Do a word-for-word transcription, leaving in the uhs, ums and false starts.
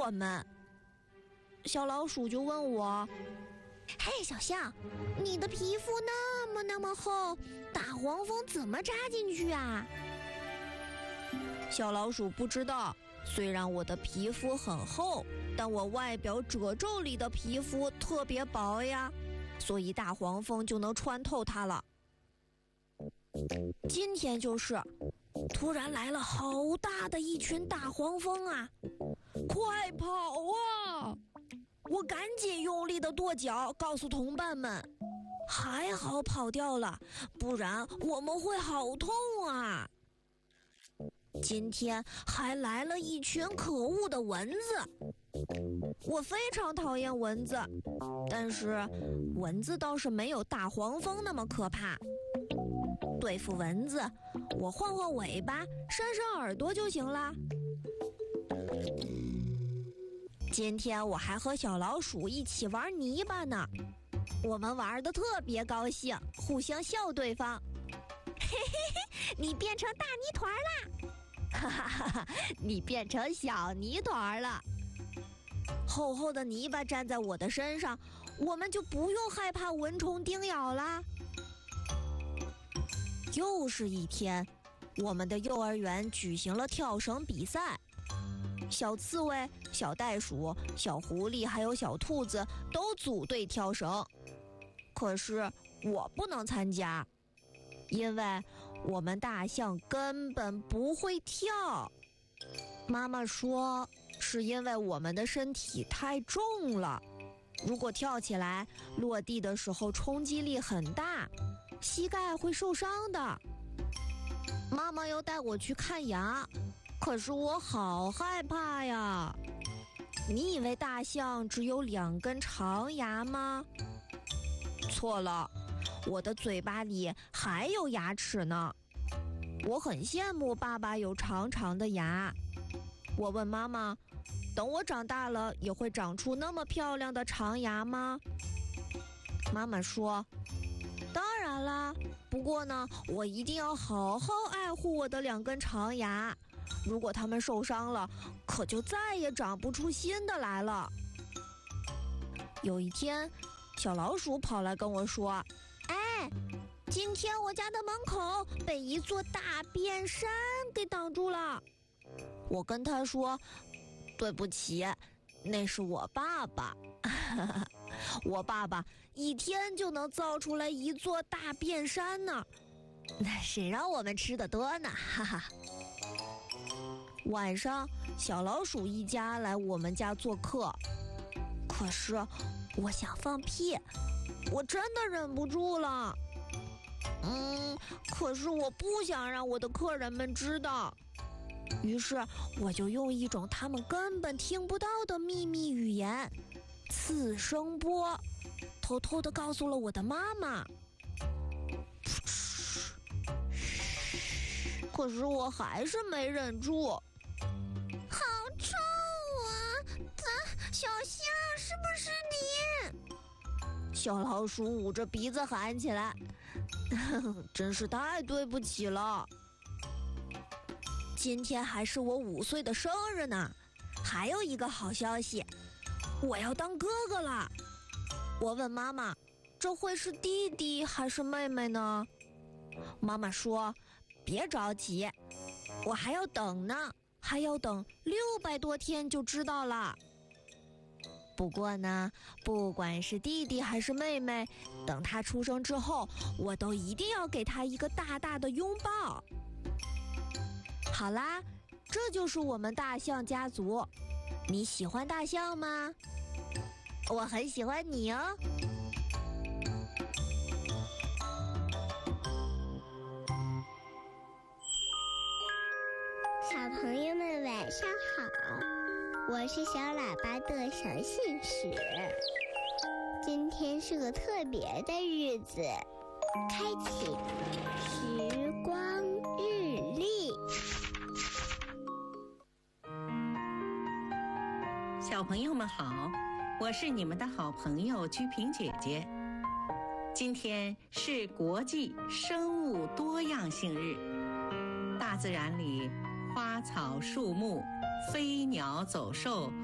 我们。小老鼠就问我： 嘿，小象，你的皮肤那么那么厚，大黄蜂怎么扎进去啊？ 小老鼠不知道，虽然我的皮肤很厚，但我外表褶皱里的皮肤特别薄呀，所以大黄蜂就能穿透它了。今天就是，突然来了好大的一群大黄蜂啊！快跑啊！我赶紧用力的跺脚，告诉同伴们，还好跑掉了，不然我们会好痛啊！今天还来了一群可恶的蚊子，我非常讨厌蚊子，但是蚊子倒是没有大黄蜂那么可怕。对付蚊子，我晃晃尾巴，扇扇耳朵就行了。今天我还和小老鼠一起玩泥巴呢，我们玩得特别高兴，互相笑对方。 嘿嘿嘿，你变成大泥团啦！ 哈哈哈哈，你变成小泥团了。厚厚的泥巴粘在我的身上，我们就不用害怕蚊虫叮咬啦。又是一天，我们的幼儿园举行了跳绳比赛。小刺猬、小袋鼠、小狐狸还有小兔子都组队跳绳，可是我不能参加，因为我们大象根本不会跳。妈妈说，是因为我们的身体太重了，如果跳起来，落地的时候冲击力很大，膝盖会受伤的。妈妈要带我去看牙，可是我好害怕呀。你以为大象只有两根长牙吗？错了，我的嘴巴里还有牙齿呢。我很羡慕爸爸有长长的牙。我问妈妈，等我长大了也会长出那么漂亮的长牙吗？妈妈说，当然啦，不过呢，我一定要好好爱护我的两根长牙，如果它们受伤了，可就再也长不出新的来了。有一天，小老鼠跑来跟我说， 哎，今天我家的门口被一座大便山给挡住了。 我跟他说，对不起，那是我爸爸。我爸爸一天就能造出来一座大便山呢，那谁让我们吃的多呢？哈哈。晚上，小老鼠一家来我们家做客，可是我想放屁，我真的忍不住了。嗯，可是我不想让我的客人们知道，于是我就用一种他们根本听不到的秘密语言——次声波，偷偷地告诉了我的妈妈。可是我还是没忍住。 好臭啊！咱小象是不是你？ 小老鼠捂着鼻子喊起来，真是太对不起了。今天还是我五岁的生日呢，还有一个好消息，我要当哥哥了。我问妈妈，这会是弟弟还是妹妹呢？妈妈说，别着急，我还要等呢，还要等六百多天就知道了。不过呢，不管是弟弟还是妹妹，等他出生之后，我都一定要给他一个大大的拥抱。好啦，这就是我们大象家族。你喜欢大象吗？我很喜欢你哦。 小朋友们晚上好，我是小喇叭的小信使。今天是个特别的日子，开启时光日历。 小朋友们好，我是你们的好朋友鞠萍姐姐。今天是国际生物多样性日，大自然里花草树木、飞鸟走兽